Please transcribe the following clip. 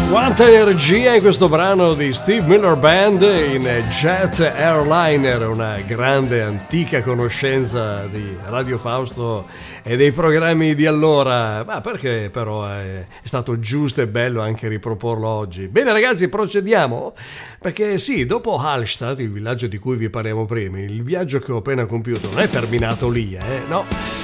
Quanta energia in questo brano di Steve Miller Band in Jet Airliner, una grande antica conoscenza di Radio Fausto e dei programmi di allora, ma perché però è stato giusto e bello anche riproporlo oggi. Bene ragazzi, procediamo, perché sì, dopo Hallstatt, il villaggio di cui vi parliamo prima, il viaggio che ho appena compiuto non è terminato lì, no?